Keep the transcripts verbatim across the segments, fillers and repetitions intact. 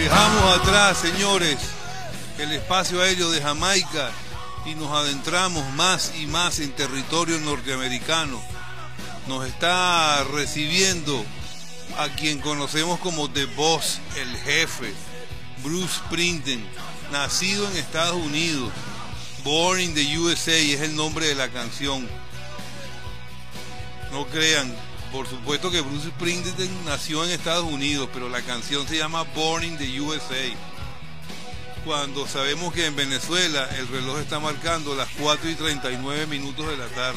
Dejamos atrás, señores, el espacio aéreo de Jamaica y nos adentramos más y más en territorio norteamericano. Nos está recibiendo a quien conocemos como The Boss, el jefe, Bruce Springsteen, nacido en Estados Unidos, Born in the U S A es el nombre de la canción. No crean, por supuesto que Bruce Springsteen nació en Estados Unidos, pero la canción se llama Born in the U S A. Cuando sabemos que en Venezuela el reloj está marcando las cuatro y treinta y nueve minutos de la tarde.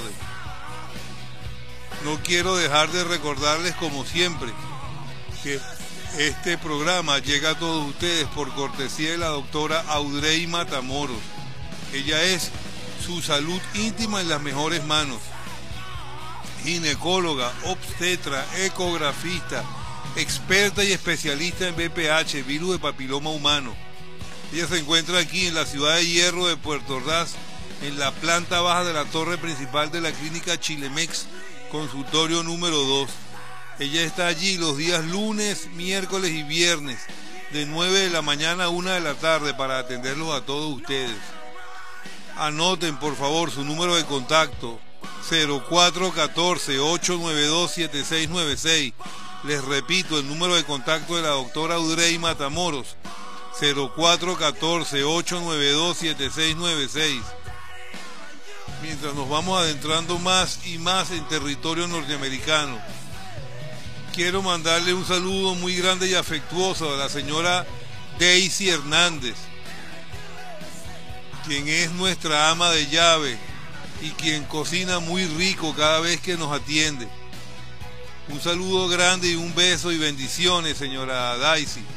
No quiero dejar de recordarles, como siempre, que este programa llega a todos ustedes por cortesía de la doctora Audrey Matamoros. Ella es su salud íntima en las mejores manos. Ginecóloga, obstetra, ecografista, experta y especialista en V P H, virus de papiloma humano. Ella se encuentra aquí en la ciudad de Hierro de Puerto Ordaz, en la planta baja de la torre principal de la clínica Chilemex, consultorio número dos. Ella está allí los días lunes, miércoles y viernes, de nueve de la mañana a una de la tarde, para atenderlos a todos ustedes. Anoten por favor su número de contacto, cero cuatro uno cuatro, ocho nueve dos, siete seis nueve seis. Les repito, el número de contacto de la doctora Audrey Matamoros, cero cuatro uno cuatro, ocho nueve dos, siete seis nueve seis. Mientras nos vamos adentrando más y más en territorio norteamericano, quiero mandarle un saludo muy grande y afectuoso a la señora Daisy Hernández, quien es nuestra ama de llave y quien cocina muy rico cada vez que nos atiende. Un saludo grande y un beso y bendiciones, señora Daisy.